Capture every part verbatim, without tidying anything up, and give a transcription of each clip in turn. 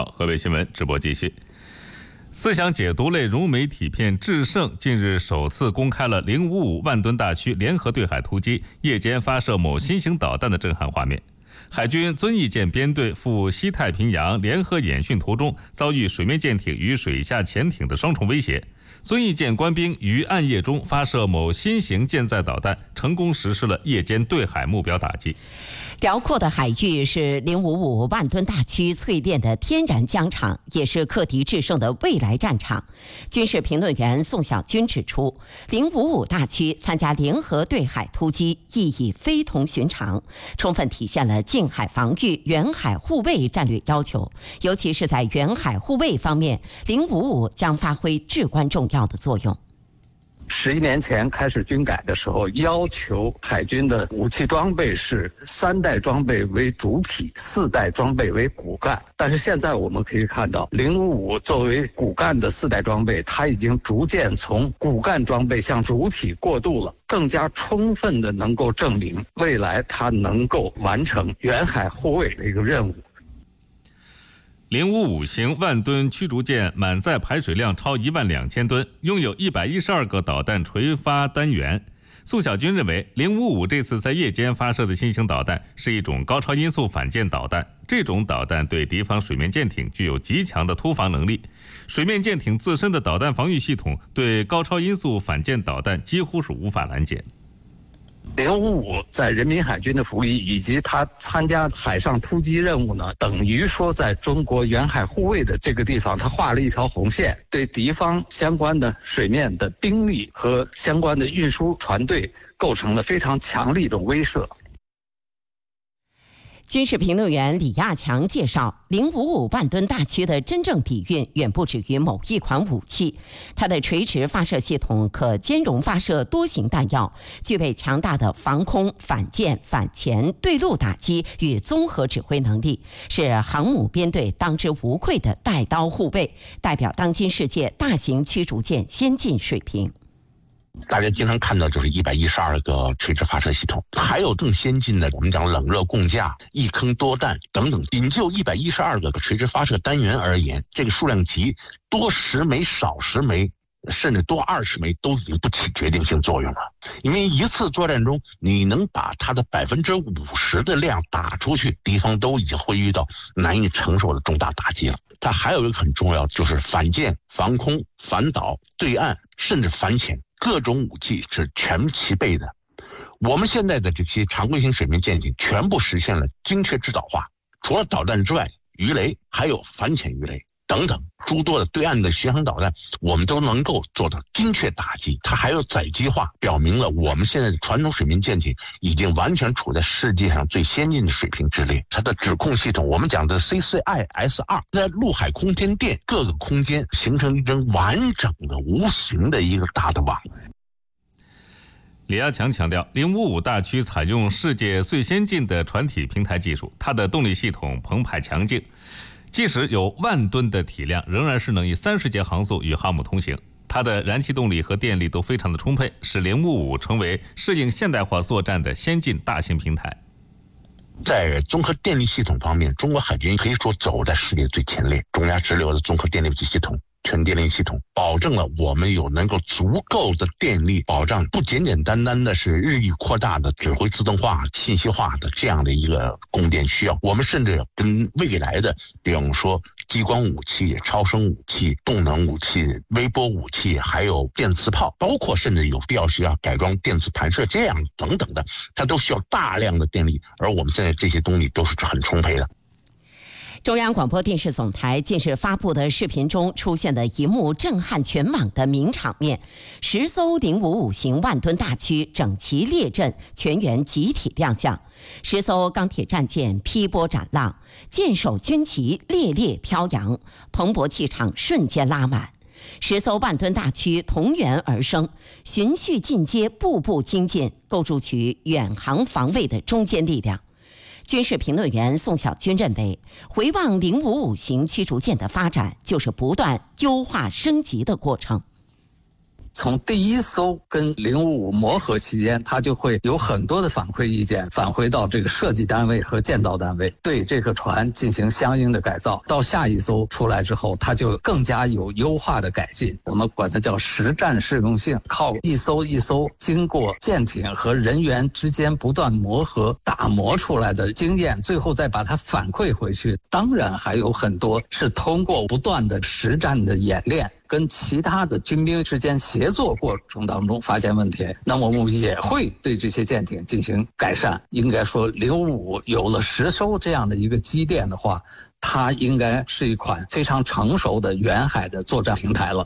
好，河北新闻直播继续。思想解读类融媒体片《智胜》近日首次公开了零五五万吨大驱联合对海突击夜间发射某新型导弹的震撼画面。海军遵义舰编队赴西太平洋联合演训途中，遭遇水面舰艇与水下潜艇的双重威胁。遵义舰官兵于暗夜中发射某新型舰载导弹，成功实施了夜间对海目标打击。 辽阔的海域是零五五万吨大驱淬炼的天然疆场，也是克敌制胜的未来战场。军事评论员宋小军指出，零五五大驱参加联合对海突击意义非同寻常，充分体现了近海防御、远海护卫战略要求。尤其是在远海护卫方面，零五五将发挥至关重要的作用。 十一年前开始军改的时候，要求海军的武器装备是三代装备为主体，四代装备为骨干。但是现在我们可以看到，零五五作为骨干的四代装备，它已经逐渐从骨干装备向主体过渡了，更加充分的能够证明未来它能够完成远海护卫的一个任务。 零五五型万吨驱逐舰满载排水量超一万两千吨，拥有一百一十二个导弹垂发单元。宋小军认为，零五五这次在夜间发射的新型导弹是一种高超音速反舰导弹，这种导弹对敌方水面舰艇具有极强的突防能力。水面舰艇自身的导弹防御系统对高超音速反舰导弹几乎是无法拦截。 零五五在人民海军的服役以及他参加海上突击任务呢，等于说在中国远海护卫的这个地方，他画了一条红线，对敌方相关的水面的兵力和相关的运输船队构成了非常强力的威慑。 军事评论员李亚强介绍，零五五万吨大驱的真正底蕴远不止于某一款武器，它的垂直发射系统可兼容发射多型弹药，具备强大的防空、反舰、反潜、对陆打击与综合指挥能力，是航母编队当之无愧的带刀护卫，代表当今世界大型驱逐舰先进水平。 大家经常看到就是一百一十二个垂直发射系统，还有更先进的，我们讲冷热共架、一坑多弹等等。仅就一百一十二个垂直发射单元而言，这个数量级多十枚、少十枚，甚至多二十枚都已经不起决定性作用了。因为一次作战中，你能把它的百分之五十的量打出去，敌方都已经会遇到难以承受的重大打击了。它还有一个很重要，就是反舰、防空、反导、对岸，甚至反潜。各种武器是全齐备的，我们现在的这些常规型水面舰艇全部实现了精确制导化，除了导弹之外，鱼雷还有反潜鱼雷等等诸多的对岸的巡航导弹，我们都能够做到精确打击。它还有载机化，表明了我们现在的传统水面舰艇已经完全处在世界上最先进的水平之列。它的指控系统，我们讲的 C C I S 二， 在陆海空天电各个空间形成一根完整的无形的一个大的网。 李亚强强调，零五五大驱采用世界最先进的船体平台技术，它的动力系统澎湃强劲，即使有万吨的体量，仍然是能以三十节航速与航母通行。它的燃气动力和电力都非常的充沛，使零五五成为适应现代化作战的先进大型平台。 在综合电力系统方面，中国海军可以说走在世界最前列。中亚直流的综合电力系统、全电力系统，保证了我们有能够足够的电力保障，不简简单单的是日益扩大的指挥自动化、信息化的这样的一个供电需要。我们甚至跟未来的，比方说激光武器、超声武器、动能武器、微波武器，还有电磁炮，包括甚至有必要需要改装电磁弹射这样等等的，它都需要大量的电力，而我们现在这些东西都是很充沛的。 中央广播电视总台近日发布的视频中出现的一幕震撼全网的名场面：十艘零五五型万吨大驱整齐列阵，全员集体亮相。十艘钢铁战舰劈波斩浪，舰首军旗猎猎飘扬，蓬勃气场瞬间拉满。十艘万吨大驱同源而生，循序进阶，步步精进，构筑起远航防卫的中坚力量。军事评论员宋小军认为，回望零五五型驱逐舰的发展，就是不断优化升级的过程。 从第一艘跟零五五磨合期间，它就会有很多的反馈意见返回到这个设计单位和建造单位，对这个船进行相应的改造。到下一艘出来之后，它就更加有优化的改进，我们管它叫实战适用性，靠一艘一艘经过舰艇和人员之间不断磨合打磨出来的经验，最后再把它反馈回去。当然还有很多是通过不断的实战的演练跟其他的军兵之间协作过程当中发现问题，那么我们也会对这些舰艇进行改善。应该说零五五有了十艘这样的一个基垫的话，它应该是一款非常成熟的远海的作战平台了。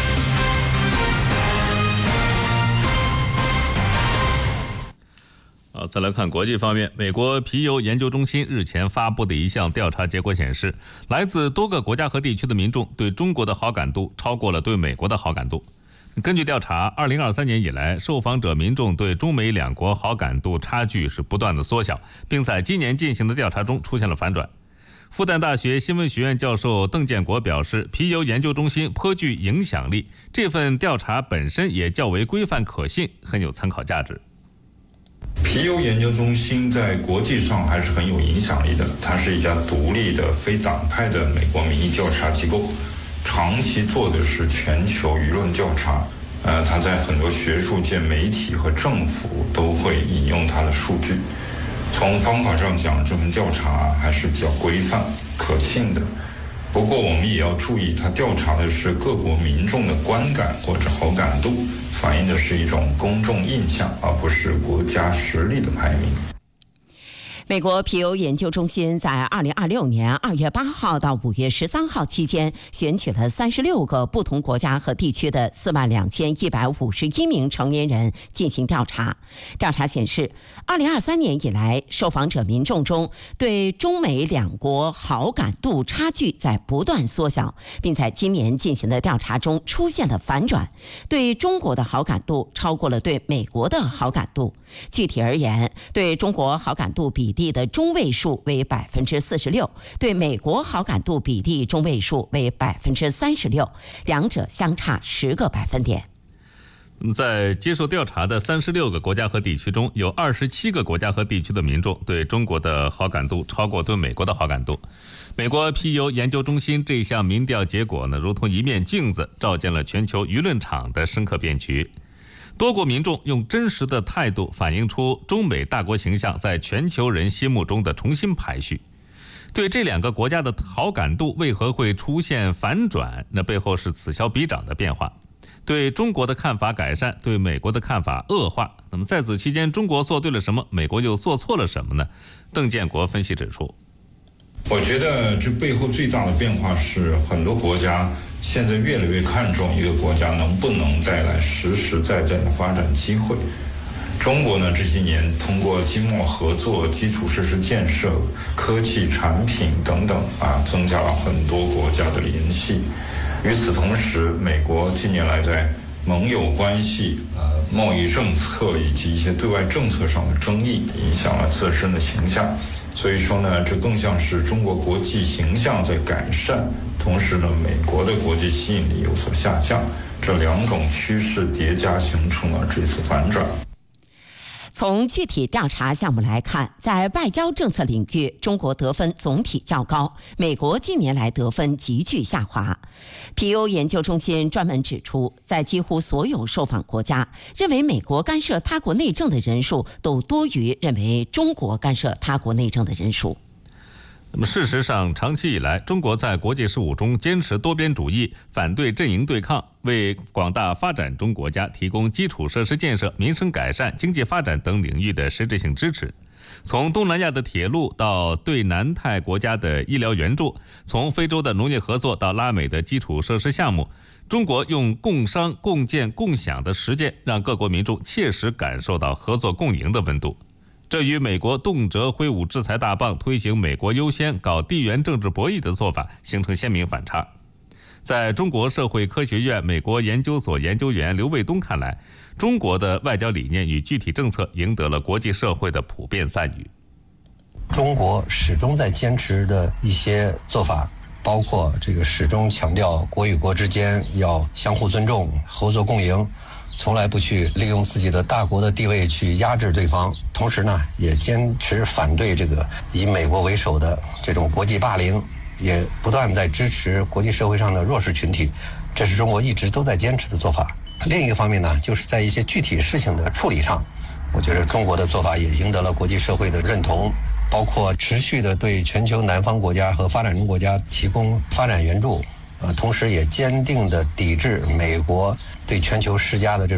好，再来看国际方面，美国皮尤研究中心日前发布的一项调查结果显示，来自多个国家和地区的民众对中国的好感度超过了对美国的好感度。根据调查，二零二三年以来，受访者民众对中美两国好感度差距是不断的缩小，并在今年进行的调查中出现了反转。复旦大学新闻学院教授邓建国表示，皮尤研究中心颇具影响力，这份调查本身也较为规范可信，很有参考价值。 皮尤研究中心在国际上还是很有影响力的，它是一家独立的非党派的美国民意调查机构，长期做的是全球舆论调查。呃，它在很多学术界、媒体和政府都会引用它的数据。从方法上讲，这份调查还是比较规范可信的。不过我们也要注意，它调查的是各国民众的观感或者好感度，反映的是一种公众印象，而不是国家实力的排名。 美国皮尤研究中心在二零二六年二月八号到五月十三号期间，选取了三十六个不同国家和地区的四万两千一百五十一名成年人进行调查。调查显示，二零二三年以来，受访者民众中对中美两国好感度差距在不断缩小，并在今年进行的调查中出现了反转，对中国的好感度超过了对美国的好感度。具体而言，对中国好感度比例的中位数为百分之四十六，对美国好感度比例中位数为百分之三十六，两者相差十个百分点。 在接受调查的三十六个国家和地区中，有二十七个国家和地区的民众对中国的好感度超过对美国的好感度。美国皮尤研究中心这项民调结果呢，如同一面镜子，照见了全球舆论场的深刻变局。多国民众用真实的态度反映出中美大国形象在全球人心目中的重新排序。对这两个国家的好感度为何会出现反转？那背后是此消彼长的变化。对中国的看法改善，对美国的看法恶化。那么在此期间，中国做对了什么？美国又做错了什么呢？邓建国分析指出， 我觉得这背后最大的变化是，很多国家现在越来越看重一个国家能不能带来实实在在的发展机会。中国呢，这些年通过经贸合作、基础设施建设、科技产品等等啊，增加了很多国家的联系。与此同时，美国近年来在盟友关系、呃贸易政策以及一些对外政策上的争议，影响了自身的形象。所以说呢，这更像是中国国际形象在改善，同时呢，美国的国际吸引力有所下降，这两种趋势叠加形成了这次反转。 从具体调查项目来看，在外交政策领域，中国得分总体较高，美国近年来得分急剧下滑。皮尤研究中心专门指出，在几乎所有受访国家，认为美国干涉他国内政的人数都多于认为中国干涉他国内政的人数。 那么事实上，长期以来，中国在国际事务中坚持多边主义，反对阵营对抗，为广大发展中国家提供基础设施建设、民生改善、经济发展等领域的实质性支持。从东南亚的铁路到对南太国家的医疗援助，从非洲的农业合作到拉美的基础设施项目，中国用共商、共建、共享的实践，让各国民众切实感受到合作共赢的温度。这与美国动辄挥舞制裁大棒，推行美国优先、搞地缘政治博弈的做法形成鲜明反差。在中国社会科学院美国研究所研究员刘卫东看来，中国的外交理念与具体政策赢得了国际社会的普遍赞誉。 中国始终在坚持的一些做法， 包括这个始终强调国与国之间要相互尊重、合作共赢，从来不去利用自己的大国的地位去压制对方，同时呢，也坚持反对这个以美国为首的这种国际霸凌，也不断在支持国际社会上的弱势群体，这是中国一直都在坚持的做法。另一个方面呢，就是在一些具体事情的处理上，我觉得中国的做法也赢得了国际社会的认同，包括持续的对全球南方国家和发展中国家提供发展援助，呃，同时也坚定的抵制美国对全球施加的这种